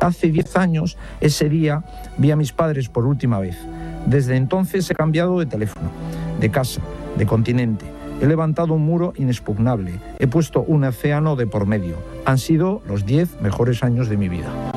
Hace 10 años, ese día, vi a mis padres por última vez. Desde entonces he cambiado de teléfono, de casa, de continente. He levantado un muro inexpugnable. He puesto un océano de por medio. Han sido los 10 mejores años de mi vida.